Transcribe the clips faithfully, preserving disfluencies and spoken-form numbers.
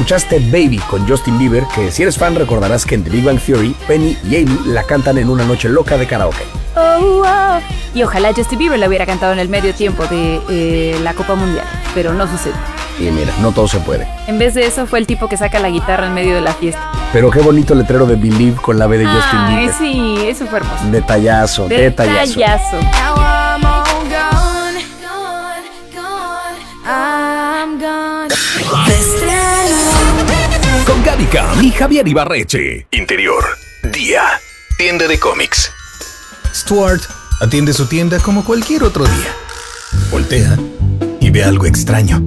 Escuchaste Baby con Justin Bieber, que si eres fan recordarás que en The Big Bang Theory, Penny y Amy la cantan en una noche loca de karaoke. Oh, oh. Y ojalá Justin Bieber la hubiera cantado en el medio tiempo de eh, la Copa Mundial, pero no sucedió. Y mira, no todo se puede. En vez de eso fue el tipo que saca la guitarra en medio de la fiesta. Pero qué bonito letrero de Believe con la B de Justin Ay, Bieber. sí, eso fue hermoso. Detallazo, detallazo. Detallazo. Con Gaby Cam y Javier Ibarreche. Interior, día, tienda de cómics. Stuart atiende su tienda como cualquier otro día. Voltea y ve algo extraño.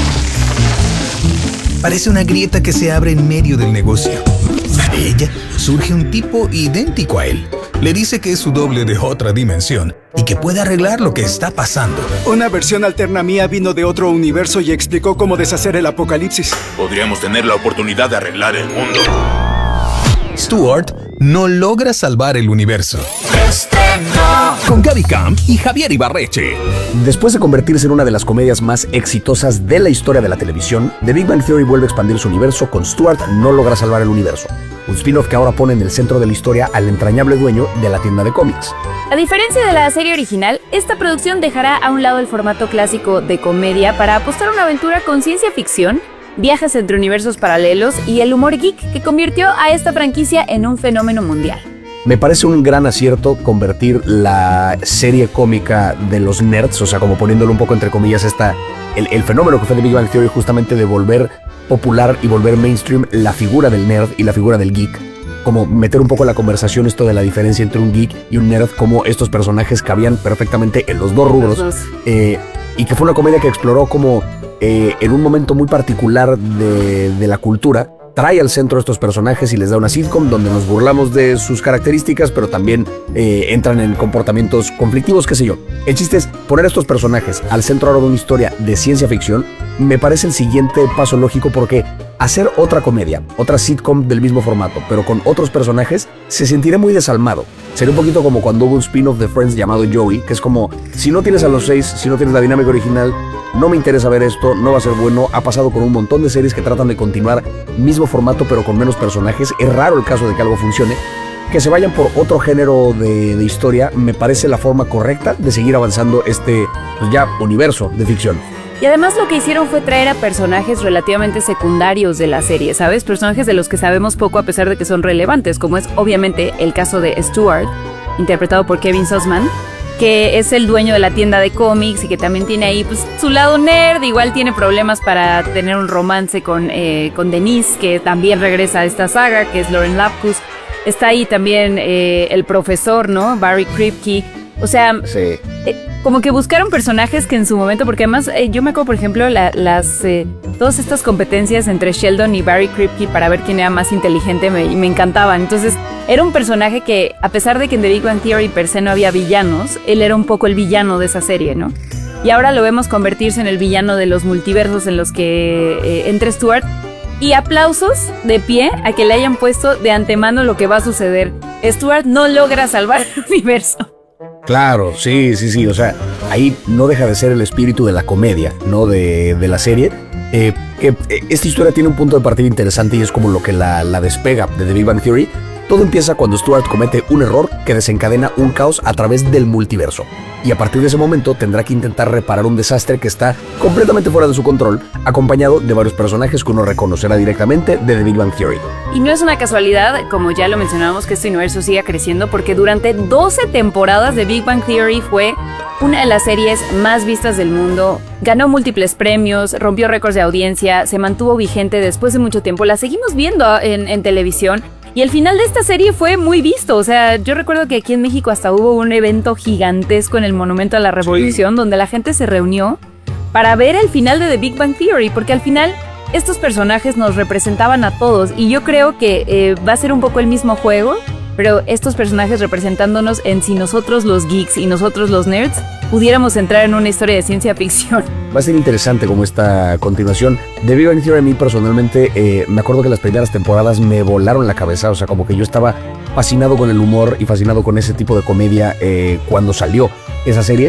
Parece una grieta que se abre en medio del negocio. De ella surge un tipo idéntico a él. Le dice que es su doble de otra dimensión y que puede arreglar lo que está pasando. Una versión alterna mía vino de otro universo y explicó cómo deshacer el apocalipsis. Podríamos tener la oportunidad de arreglar el mundo. Stuart no logra salvar el universo. Con Gaby Camp y Javier Ibarreche. Después de convertirse en una de las comedias más exitosas de la historia de la televisión, The Big Bang Theory vuelve a expandir su universo con Stuart no logra salvar el universo. Un spin-off que ahora pone en el centro de la historia al entrañable dueño de la tienda de cómics. A diferencia de la serie original, esta producción dejará a un lado el formato clásico de comedia para apostar a una aventura con ciencia ficción, viajes entre universos paralelos y el humor geek que convirtió a esta franquicia en un fenómeno mundial. Me parece un gran acierto convertir la serie cómica de los nerds, o sea, como poniéndolo un poco entre comillas, esta, el, el fenómeno que fue The Big Bang Theory, justamente de volver popular y volver mainstream la figura del nerd y la figura del geek. Como meter un poco en la conversación esto de la diferencia entre un geek y un nerd, como estos personajes cabían perfectamente en los dos rubros. Los dos. Eh, y que fue una comedia que exploró como eh, en un momento muy particular de, de la cultura, trae al centro a estos personajes y les da una sitcom donde nos burlamos de sus características, pero también eh, entran en comportamientos conflictivos, qué sé yo. El chiste es poner a estos personajes al centro ahora de una historia de ciencia ficción. Me parece el siguiente paso lógico, porque hacer otra comedia, otra sitcom del mismo formato, pero con otros personajes, se sentirá muy desalmado. Sería un poquito como cuando hubo un spin-off de Friends llamado Joey, que es como, si no tienes a los seis, si no tienes la dinámica original, no me interesa ver esto, no va a ser bueno. Ha pasado con un montón de series que tratan de continuar mismo formato pero con menos personajes. Es raro el caso de que algo funcione. Que se vayan por otro género de, de historia me parece la forma correcta de seguir avanzando este, pues ya, universo de ficción. Y además lo que hicieron fue traer a personajes relativamente secundarios de la serie, ¿sabes? Personajes de los que sabemos poco a pesar de que son relevantes, como es obviamente el caso de Stuart, interpretado por Kevin Sussman, que es el dueño de la tienda de cómics y que también tiene ahí pues, su lado nerd. Igual tiene problemas para tener un romance con, eh, con Denise, que también regresa a esta saga, que es Lauren Lapkus. Está ahí también eh, el profesor, ¿no? Barry Kripke. O sea, Sí. eh, como que buscaron personajes que en su momento, porque además eh, yo me acuerdo, por ejemplo, la, las eh, todas estas competencias entre Sheldon y Barry Kripke para ver quién era más inteligente me, me encantaban. Entonces, era un personaje que, a pesar de que en The Big Bang Theory per se no había villanos, él era un poco el villano de esa serie, ¿no? Y ahora lo vemos convertirse en el villano de los multiversos en los que eh, entra Stuart. Y aplausos de pie a que le hayan puesto de antemano lo que va a suceder. Stuart no logra salvar el universo. Claro, sí, sí, sí, o sea, ahí no deja de ser el espíritu de la comedia, ¿no? De, de la serie. Eh, que eh, esta historia tiene un punto de partida interesante y es como lo que la, la despega de The Big Bang Theory. Todo empieza cuando Stuart comete un error que desencadena un caos a través del multiverso. Y a partir de ese momento tendrá que intentar reparar un desastre que está completamente fuera de su control, acompañado de varios personajes que uno reconocerá directamente de The Big Bang Theory. Y no es una casualidad, como ya lo mencionábamos, que este universo siga creciendo, porque durante doce temporadas The Big Bang Theory fue una de las series más vistas del mundo. Ganó múltiples premios, rompió récords de audiencia, se mantuvo vigente después de mucho tiempo. La seguimos viendo en, en televisión. Y el final de esta serie fue muy visto. O sea, yo recuerdo que aquí en México hasta hubo un evento gigantesco en el Monumento a la Revolución, sí, donde la gente se reunió para ver el final de The Big Bang Theory, porque al final estos personajes nos representaban a todos. Y yo creo que eh, va a ser un poco el mismo juego, pero estos personajes representándonos en si nosotros los geeks y nosotros los nerds pudiéramos entrar en una historia de ciencia ficción. Va a ser interesante como esta continuación. The Big Bang Theory a mí personalmente, eh, me acuerdo que las primeras temporadas me volaron la cabeza, o sea, como que yo estaba fascinado con el humor y fascinado con ese tipo de comedia eh, cuando salió esa serie.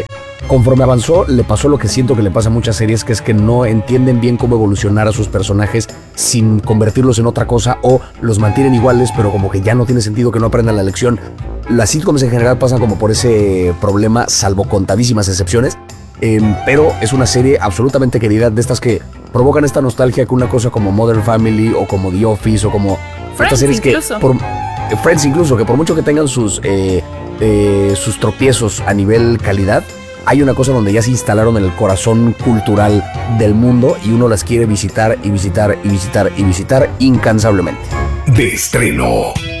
conforme avanzó, le pasó lo que siento que le pasa a muchas series, que es que no entienden bien cómo evolucionar a sus personajes sin convertirlos en otra cosa, o los mantienen iguales, pero como que ya no tiene sentido que no aprendan la lección. Las sitcoms en general pasan como por ese problema, salvo contadísimas excepciones. Eh, pero es una serie absolutamente querida, de estas que provocan esta nostalgia que una cosa como Modern Family o como The Office o como Friends estas series incluso. que por, eh, Friends incluso, que por mucho que tengan sus eh, eh, sus tropiezos a nivel calidad, hay una cosa donde ya se instalaron en el corazón cultural del mundo y uno las quiere visitar y visitar y visitar y visitar incansablemente. De estreno.